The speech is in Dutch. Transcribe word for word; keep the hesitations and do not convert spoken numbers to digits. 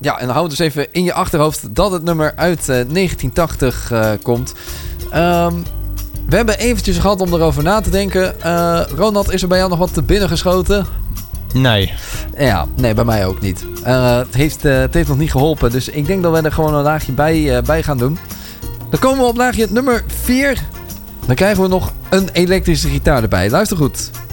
ja, en hou dus even in je achterhoofd dat het nummer uit uh, negentien tachtig uh, komt. Um, we hebben eventjes gehad om erover na te denken. Uh, Ronald, is er bij jou nog wat te binnen geschoten? Nee. Ja, nee, bij mij ook niet. Uh, het, heeft, uh, het heeft nog niet geholpen, dus ik denk dat we er gewoon een laagje bij, uh, bij gaan doen. Dan komen we op laagje nummer vier. Dan krijgen we nog een elektrische gitaar erbij. Luister goed.